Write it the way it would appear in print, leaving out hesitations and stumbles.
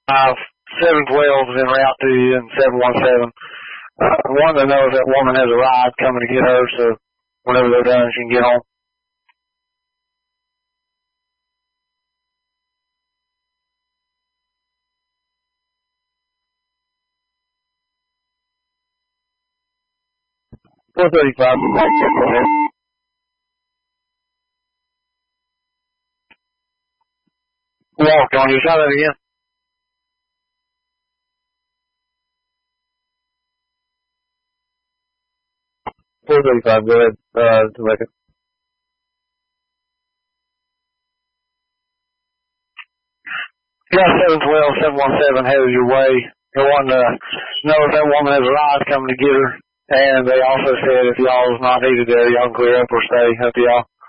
712's en route to you in 717. One to know if that woman has a ride coming to get her, so whenever they're done, she can get home. .435. Walk on you. Try that again. .435. Go ahead, Rebecca. Yeah, 712, 717 headed your way. They wanted to know if that woman has a ride coming to get her. And they also said if y'all is not needed there, y'all can clear up or stay up to y'all.